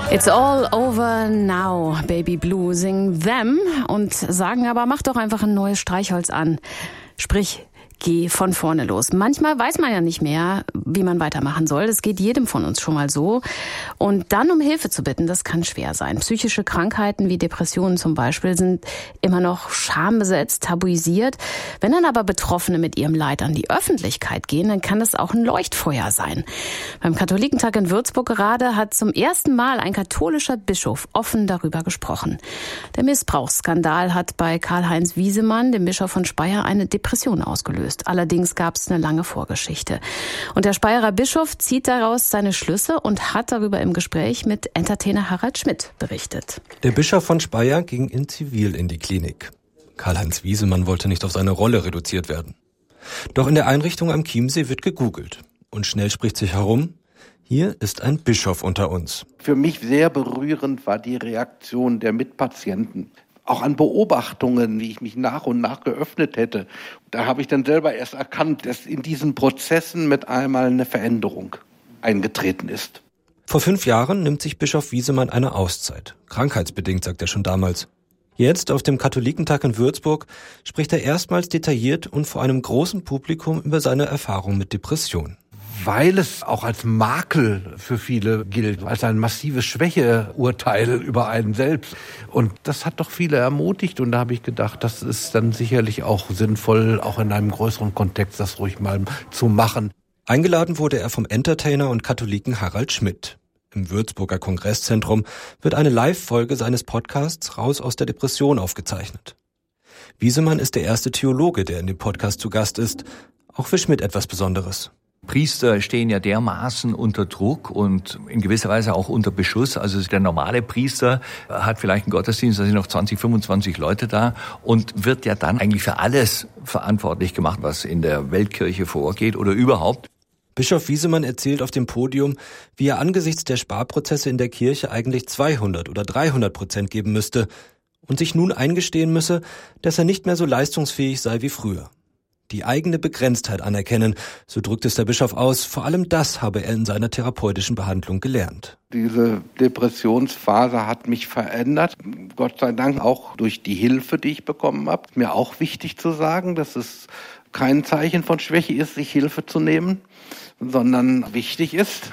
It's all over now, Baby Blue, singen Them und sagen aber, mach doch einfach ein neues Streichholz an. Sprich, geh von vorne los. Manchmal weiß man ja nicht mehr, wie man weitermachen soll. Das geht jedem von uns schon mal so. Und dann um Hilfe zu bitten, das kann schwer sein. Psychische Krankheiten wie Depressionen zum Beispiel sind immer noch schambesetzt, tabuisiert. Wenn dann aber Betroffene mit ihrem Leid an die Öffentlichkeit gehen, dann kann das auch ein Leuchtfeuer sein. Beim Katholikentag in Würzburg gerade hat zum ersten Mal ein katholischer Bischof offen darüber gesprochen. Der Missbrauchsskandal hat bei Karl-Heinz Wiesemann, dem Bischof von Speyer, eine Depression ausgelöst. Allerdings gab es eine lange Vorgeschichte. Und der Speyerer Bischof zieht daraus seine Schlüsse und hat darüber im Gespräch mit Entertainer Harald Schmidt berichtet. Der Bischof von Speyer ging in Zivil in die Klinik. Karl-Heinz Wiesemann wollte nicht auf seine Rolle reduziert werden. Doch in der Einrichtung am Chiemsee wird gegoogelt. Und schnell spricht sich herum, hier ist ein Bischof unter uns. Für mich sehr berührend war die Reaktion der Mitpatienten. Auch an Beobachtungen, wie ich mich nach und nach geöffnet hätte. Da habe ich dann selber erst erkannt, dass in diesen Prozessen mit einmal eine Veränderung eingetreten ist. Vor 5 Jahren nimmt sich Bischof Wiesemann eine Auszeit. Krankheitsbedingt, sagt er schon damals. Jetzt, auf dem Katholikentag in Würzburg, spricht er erstmals detailliert und vor einem großen Publikum über seine Erfahrung mit Depression. Weil es auch als Makel für viele gilt, als ein massives Schwächeurteil über einen selbst. Und das hat doch viele ermutigt. Und da habe ich gedacht, das ist dann sicherlich auch sinnvoll, auch in einem größeren Kontext das ruhig mal zu machen. Eingeladen wurde er vom Entertainer und Katholiken Harald Schmidt. Im Würzburger Kongresszentrum wird eine Live-Folge seines Podcasts Raus aus der Depression aufgezeichnet. Wiesemann ist der erste Theologe, der in dem Podcast zu Gast ist. Auch für Schmidt etwas Besonderes. Priester stehen ja dermaßen unter Druck und in gewisser Weise auch unter Beschuss. Also der normale Priester hat vielleicht einen Gottesdienst, da sind noch 20, 25 Leute da und wird ja dann eigentlich für alles verantwortlich gemacht, was in der Weltkirche vorgeht oder überhaupt. Bischof Wiesemann erzählt auf dem Podium, wie er angesichts der Sparprozesse in der Kirche eigentlich 200 oder 300% geben müsste und sich nun eingestehen müsse, dass er nicht mehr so leistungsfähig sei wie früher. Die eigene Begrenztheit anerkennen, so drückt es der Bischof aus. Vor allem das habe er in seiner therapeutischen Behandlung gelernt. Diese Depressionsphase hat mich verändert. Gott sei Dank auch durch die Hilfe, die ich bekommen habe. Mir auch wichtig zu sagen, dass es kein Zeichen von Schwäche ist, sich Hilfe zu nehmen, sondern wichtig ist.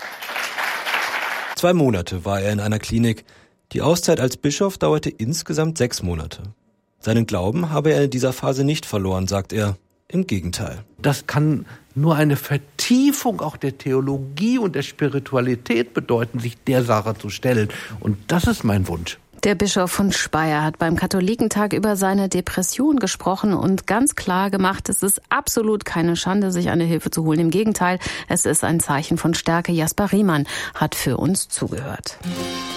2 Monate war er in einer Klinik. Die Auszeit als Bischof dauerte insgesamt 6 Monate. Seinen Glauben habe er in dieser Phase nicht verloren, sagt er. Im Gegenteil. Das kann nur eine Vertiefung auch der Theologie und der Spiritualität bedeuten, sich der Sache zu stellen. Und das ist mein Wunsch. Der Bischof von Speyer hat beim Katholikentag über seine Depression gesprochen und ganz klar gemacht, es ist absolut keine Schande, sich eine Hilfe zu holen. Im Gegenteil, es ist ein Zeichen von Stärke. Jasper Riemann hat für uns zugehört.